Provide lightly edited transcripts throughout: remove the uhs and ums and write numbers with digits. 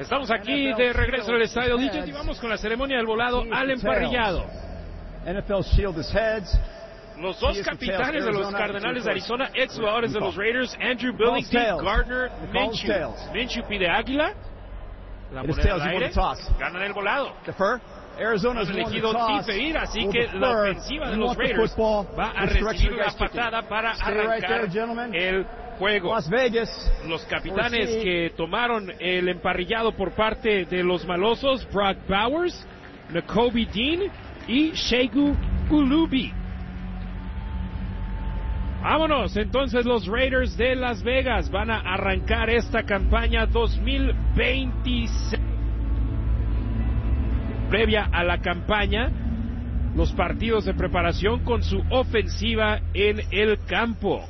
Estamos aquí de regreso al estadio Legion y vamos con la ceremonia del volado al emparrillado. Los dos capitanes de los Cardenales de Arizona, ex jugadores de los Raiders, Andrew Billington, Gardner Minshew. Minshew pide águila, la moneda al aire, ganan el volado. Han elegido diferir, así que la ofensiva de los Raiders va a recibir la patada para arrancar el juego. Los capitanes que tomaron el emparrillado por parte de los malosos, Brock Bowers, Nakobe Dean y Shegu Ulubi. Vámonos, entonces los Raiders de Las Vegas van a arrancar esta campaña 2026. Previa a la campaña, los partidos de preparación con su ofensiva en el campo.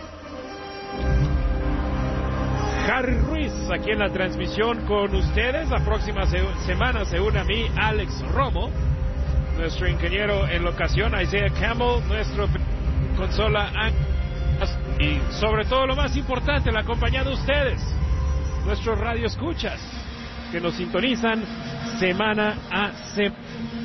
Harry Ruiz aquí en la transmisión con ustedes. La próxima semana se une a mí Alex Romo, nuestro ingeniero en la ocasión Isaiah Campbell, nuestro consola y sobre todo lo más importante, la compañía de ustedes, nuestros radioescuchas que nos sintonizan semana a semana.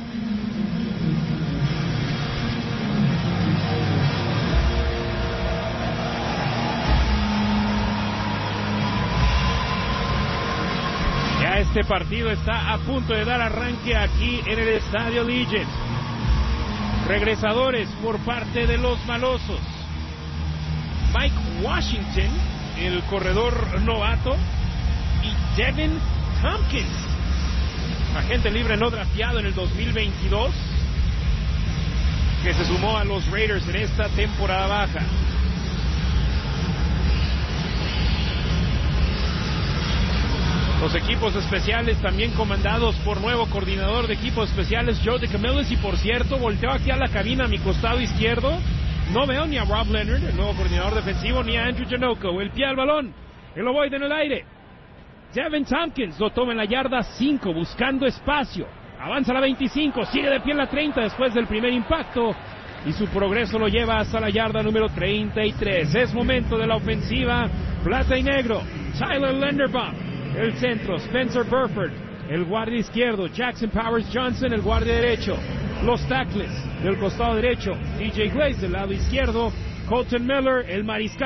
Ya este partido está a punto de dar arranque aquí en el estadio Legion. Regresadores por parte de los malosos: Mike Washington, el corredor novato, y Devin Tompkins, agente libre no drafteado en el 2022, que se sumó a los Raiders en esta temporada baja. Los equipos especiales también comandados por nuevo coordinador de equipos especiales, Joe DeCamillis, y por cierto, volteo aquí a la cabina a mi costado izquierdo, no veo ni a Rob Leonard, el nuevo coordinador defensivo, ni a Andrew Janocko, el pie al balón, el ovoide en el aire. Devin Tompkins lo toma en la yarda 5, buscando espacio, avanza a la 25, sigue de pie en la 30 después del primer impacto, y su progreso lo lleva hasta la yarda número 33. Es momento de la ofensiva plata y negro. Tyler Linderbaum, el centro, Spencer Burford, el guardia izquierdo, Jackson Powers Johnson, el guardia derecho. Los tackles del costado derecho, DJ Glaze del lado izquierdo, Colton Miller, el mariscal